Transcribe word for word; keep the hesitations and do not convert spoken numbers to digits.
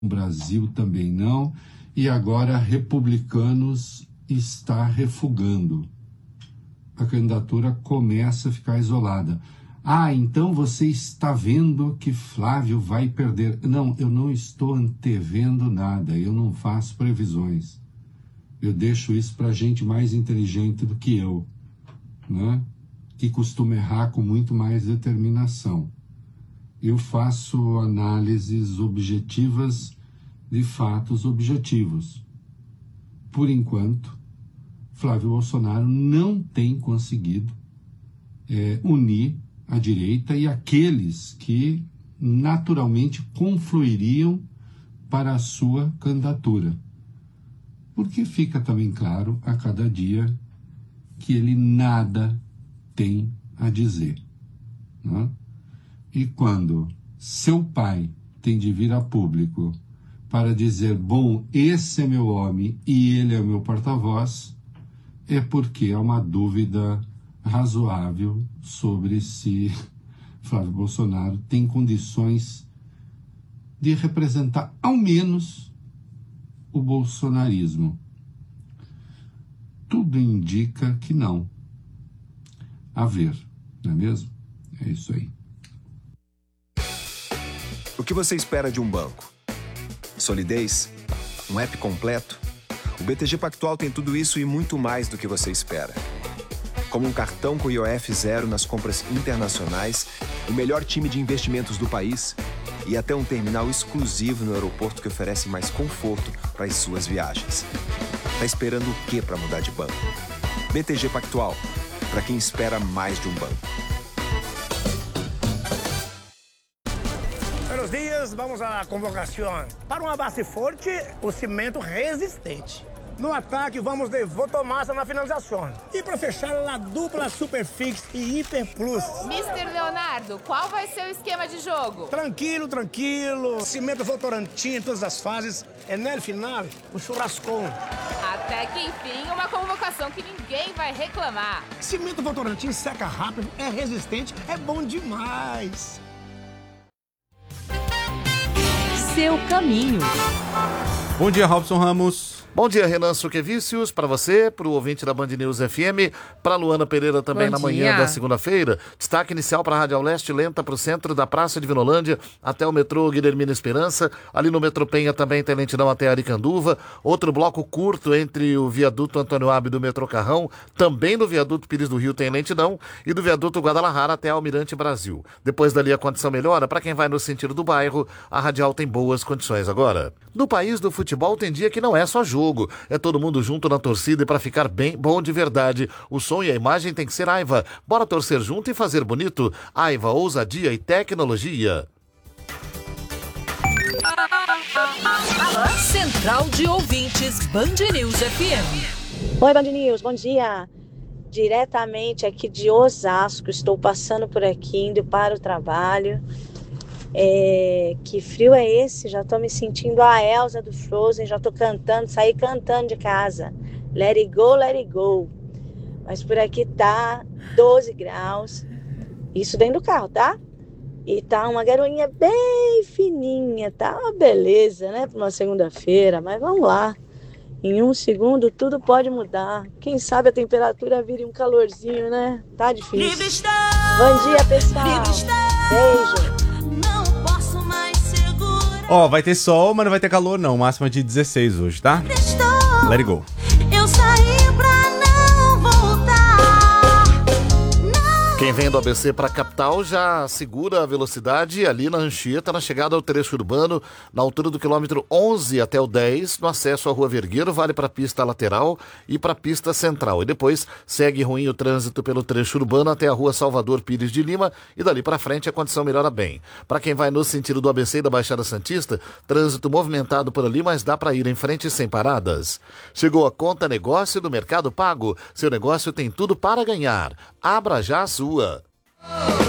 no Brasil também não, e agora Republicanos está refugando. A candidatura começa a ficar isolada. Ah, então você está vendo que Flávio vai perder. Não, eu não estou antevendo nada, eu não faço previsões. Eu deixo isso para gente mais inteligente do que eu, né? Que costuma errar com muito mais determinação. Eu faço análises objetivas de fatos objetivos. Por enquanto, Flávio Bolsonaro não tem conseguido é, unir a direita e aqueles que naturalmente confluiriam para a sua candidatura. Porque fica também claro a cada dia que ele nada tem a dizer, né? E quando seu pai tem de vir a público para dizer, bom, esse é meu homem e ele é o meu porta-voz, é porque há uma dúvida razoável sobre se Flávio Bolsonaro tem condições de representar ao menos o bolsonarismo. Tudo indica que não. A ver, não é mesmo? É isso aí. O que você espera de um banco? Solidez? Um app completo? O B T G Pactual tem tudo isso e muito mais do que você espera. Como um cartão com I O F zero nas compras internacionais, o melhor time de investimentos do país e até um terminal exclusivo no aeroporto que oferece mais conforto para as suas viagens. Tá esperando o quê para mudar de banco? B T G Pactual, para quem espera mais de um banco. Buenos dias, vamos à convocação. Para uma base forte, o cimento resistente. No ataque, vamos de Votomassa na finalização. E para fechar, a dupla Superfix e Hiper Plus. mister Leonardo, qual vai ser o esquema de jogo? Tranquilo, tranquilo. Cimento Votorantim em todas as fases. É no final, o churrascão. Até que enfim, uma convocação que ninguém vai reclamar. Cimento Votorantim seca rápido, é resistente, é bom demais. Seu caminho. Bom dia, Robson Ramos. Bom dia, Renan Suquevicius, para você, para o ouvinte da Band News F M, para Luana Pereira também Bom na manhã dia. da segunda-feira. Destaque inicial para a Radial Leste, lenta para o centro da Praça de Vinolândia, até o metrô Guilhermina Esperança. Ali no metrô Penha também tem lentidão até Aricanduva. Outro bloco curto entre o viaduto Antônio Abe do metrô Carrão. Também no viaduto Pires do Rio tem lentidão. E do viaduto Guadalajara até Almirante Brasil. Depois dali a condição melhora. Para quem vai no sentido do bairro, a Radial tem boas condições agora. No país do futebol tem dia que não é só jogo. É todo mundo junto na torcida e para ficar bem bom de verdade. O som e a imagem tem que ser Aiva. Bora torcer junto e fazer bonito. Aiva, ousadia e tecnologia. Central de Ouvintes, Band News F M. Oi, Band News, bom dia. Diretamente aqui de Osasco, estou passando por aqui, indo para o trabalho. É, que frio é esse? Já tô me sentindo a Elsa do Frozen, já tô cantando, saí cantando de casa. Let it go, let it go. Mas por aqui tá doze graus, isso dentro do carro, tá? E tá uma garoinha bem fininha, tá uma beleza, né? Pra uma segunda-feira, mas vamos lá. Em um segundo tudo pode mudar. Quem sabe a temperatura vire um calorzinho, né? Tá difícil. Bom dia, pessoal. Beijo. Ó, vai ter sol, mas não vai ter calor não. Máxima de dezesseis hoje, tá? Let it go. Eu saí pra não voltar. Quem vem do A B C para a capital já segura a velocidade ali na Anchieta, na chegada ao trecho urbano, na altura do quilômetro onze até o dez, no acesso à Rua Vergueiro, vale para a pista lateral e para a pista central. E depois segue ruim o trânsito pelo trecho urbano até a Rua Salvador Pires de Lima e dali para frente a condição melhora bem. Para quem vai no sentido do A B C e da Baixada Santista, trânsito movimentado por ali, mas dá para ir em frente sem paradas. Chegou a conta negócio do Mercado Pago. Seu negócio tem tudo para ganhar. Abra já a sua.